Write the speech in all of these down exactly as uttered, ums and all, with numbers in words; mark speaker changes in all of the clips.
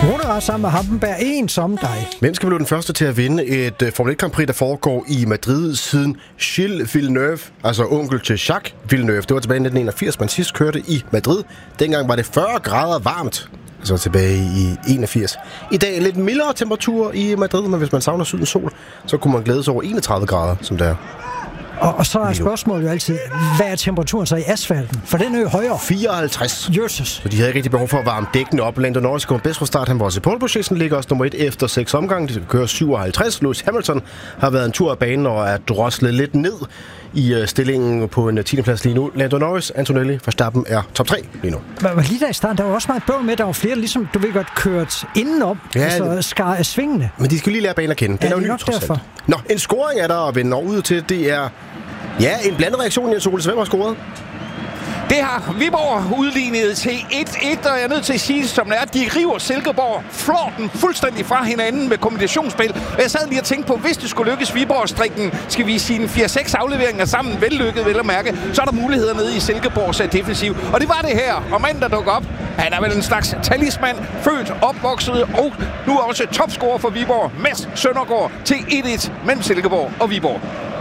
Speaker 1: Rune sammen med Hampenberg, en som dig.
Speaker 2: Hvem skal blive den første til at vinde et uh, Formel et Grand Prix, der foregår i Madrid siden Gilles Villeneuve, altså onkel til Jacques Villeneuve. Det var tilbage i nitten enogfirs, man sidst kørte i Madrid. Dengang var det fyrre grader varmt, altså tilbage i enogfirs. I dag er lidt mildere temperatur i Madrid, men hvis man savner sydens sol, så kunne man glæde sig over enogtredive grader, som det er.
Speaker 1: Og, og så er spørgsmålet jo altid, hvad er temperaturen så i asfalten? For den er jo højere.
Speaker 2: fireoghalvtreds.
Speaker 1: Jesus.
Speaker 2: Så de havde ikke rigtig behov for at varme dækkene op. Lando Norris kom bedst fra start. Han var også i pole position, ligger også nummer et efter seks omgange. De skal køre syvoghalvtreds. Lewis Hamilton har været en tur af banen og er droslet lidt ned i uh, stillingen på en tiende plads lige nu. Lando Norris, Antonelli, Verstappen er top tre lige nu.
Speaker 1: Men lige der i starten, der var også meget bøvl med, der var flere, ligesom du ved godt, kørt indenom, ja, altså skar af svingene.
Speaker 2: Men de skal lige lære banen at kende. Den
Speaker 1: ja,
Speaker 2: er jo ny, trods alt. Nå, en scoring er der at vende ud til. Det er ja, en blandet reaktion, Jens Ole. Hvem har scoret?
Speaker 3: Det har Viborg udlignet til et et, og jeg er nødt til at sige, som det er, de river Silkeborg, flår den fuldstændig fra hinanden med kombinationsspil. Og jeg sad lige og tænkte på, hvis det skulle lykkes Viborg strikken, skal vi sige fire seks afleveringer sammen, vellykket vel at mærke, så er der muligheder nede i Silkeborgs defensiv. Og det var det her, og manden der dukker op, han er vel en slags talisman, født, opvokset og nu også topscorer for Viborg, Mads Søndergaard, til et et mellem Silkeborg og Viborg.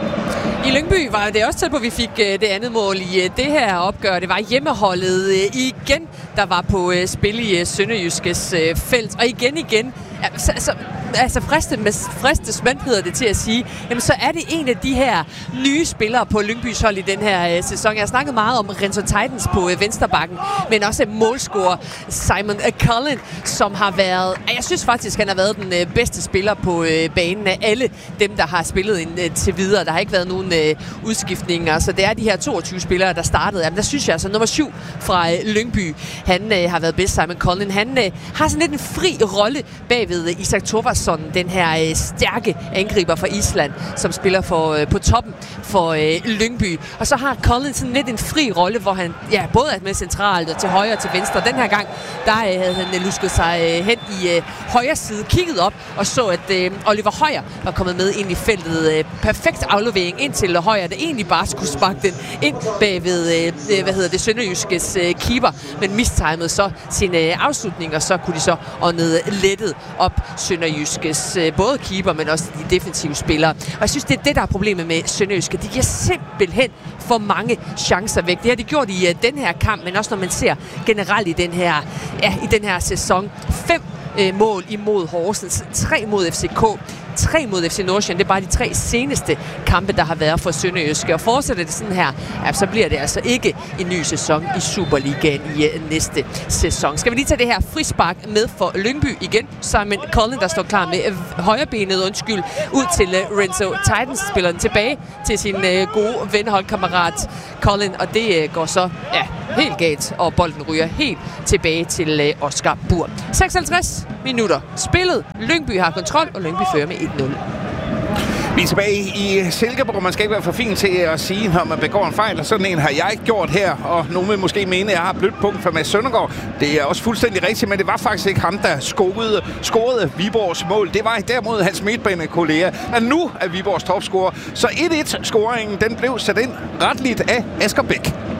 Speaker 4: I Lyngby var det også tæt på, at vi fik det andet mål i det her opgør. Det var hjemmeholdet igen, der var på spil i Sønderjyskes felt. Og igen, igen, altså, altså, altså fristes, fristes mand hedder det til at sige, jamen så er det en af de her nye spillere på Lyngbys hold i den her sæson. Jeg har snakket meget om Renzo Titans på venstrebakken, men også målscorer Simon Cullen, som har været, jeg synes faktisk, han har været den bedste spiller på banen af alle dem, der har spillet ind til videre. Der har ikke været nogen udskiftninger, så det er de her toogtyve spillere, der startede. Jamen der synes jeg altså, nummer syv fra Lyngby, han har været bedst, Simon Cullen. Han har sådan lidt en fri rolle bagved Isak Thorvarsson, den her øh, stærke angriber fra Island, som spiller for, øh, på toppen for øh, Lyngby. Og så har Collins sådan lidt en fri rolle, hvor han ja, både er med centralt og til højre og til venstre. Den her gang, der øh, havde han lusket sig øh, hen i øh, højre side, kigget op og så, at øh, Oliver Højer var kommet med ind i feltet. Øh, perfekt aflevering ind til Højer, der egentlig bare skulle sparke den ind bagved øh, hvad hedder det, Sønderjyskes øh, keeper, men mistimede så sin øh, afslutning, og så kunne de så åndede lettet op Sønderjyskes øh, både keeper, men også de defensive spillere. Og jeg synes, det er det, der er problemet med Sønderjyske. De giver simpelthen for mange chancer væk. Det har de gjort i uh, den her kamp, men også når man ser generelt i den her, ja, i den her sæson. Fem øh, mål imod Horsens, tre mod F C K, tre mod F C Nordsjælland. Det er bare de tre seneste kampe, der har været for Sønderjyske. Og fortsætter det sådan her, ja, så bliver det altså ikke en ny sæson i Superligaen i uh, næste sæson. Skal vi lige tage det her frispark med for Lyngby igen. Simon Cullen, der står klar med uh, højrebenet, undskyld, ud til uh, Renzo Titans, spiller den tilbage til sin uh, gode venholdkammerat Cullen, og det uh, går så ja, helt galt, og bolden ryger helt tilbage til uh, Oscar Bur. seksoghalvtreds minutter spillet. Lyngby har kontrol, og Lyngby fører med et nul.
Speaker 3: Vi er tilbage i Silkeborg. Man skal ikke være for fin til at sige, når man begår en fejl, og sådan en har jeg ikke gjort her, og nogen vil måske mene, at jeg har blødt punkt for Mads Søndergaard. Det er også fuldstændig rigtigt, men det var faktisk ikke ham, der scorede, scorede Viborgs mål. Det var derimod hans midtbanekollega, og nu er Viborgs topscorer. Så et et-scoringen, den blev sat ind retligt af Asger Bæk.